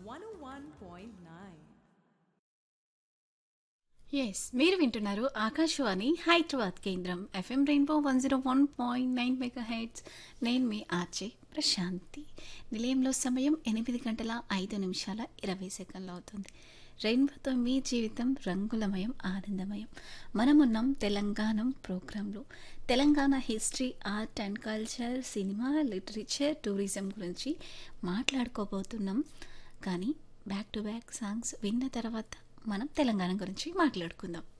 101.9. Yes మీరు వింటున్నారు ఆకాశవాణి హైదరాబాద్ కేంద్రం ఎఫ్ఎం రెయిన్బో 101.9 మెగా హెడ్స్. నేను మీ ఆర్జే ప్రశాంతి. నిలయంలో సమయం 8:05 అవుతుంది. రెయిన్బోతో మీ జీవితం రంగులమయం, ఆనందమయం. మనమున్నాం తెలంగాణ ప్రోగ్రాంలో. Telangana history, art and culture, cinema, literature, tourism గురించి మాట్లాడుకోబోతున్నాం. కానీ బ్యాక్ టు బ్యాక్ సాంగ్స్ విన్న తర్వాత మనం తెలంగాణ గురించి మాట్లాడుకుందాం.